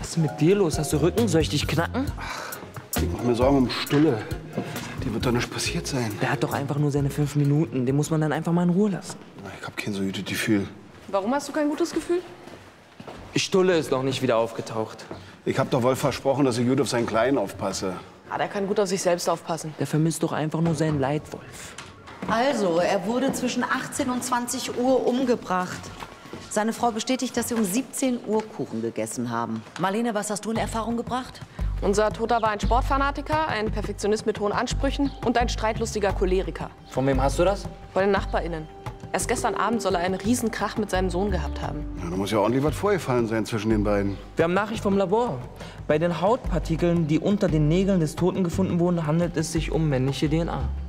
Was ist mit dir los? Hast du Rücken? Soll ich dich knacken? Ich mach mir Sorgen um Stulle. Dir wird doch nichts passiert sein. Der hat doch einfach nur seine 5 Minuten. Den muss man dann einfach mal in Ruhe lassen. Ich hab kein so gutes Gefühl. Warum hast du kein gutes Gefühl? Stulle ist noch nicht wieder aufgetaucht. Ich hab doch wohl versprochen, dass ich gut auf seinen Kleinen aufpasse. Ah, der kann gut auf sich selbst aufpassen. Der vermisst doch einfach nur seinen Leitwolf. Also, er wurde zwischen 18 und 20 Uhr umgebracht. Seine Frau bestätigt, dass sie um 17 Uhr Kuchen gegessen haben. Marlene, was hast du in Erfahrung gebracht? Unser Toter war ein Sportfanatiker, ein Perfektionist mit hohen Ansprüchen und ein streitlustiger Choleriker. Von wem hast du das? Von den NachbarInnen. Erst gestern Abend soll er einen Riesenkrach mit seinem Sohn gehabt haben. Ja, da muss ja ordentlich was vorgefallen sein zwischen den beiden. Wir haben Nachricht vom Labor. Bei den Hautpartikeln, die unter den Nägeln des Toten gefunden wurden, handelt es sich um männliche DNA.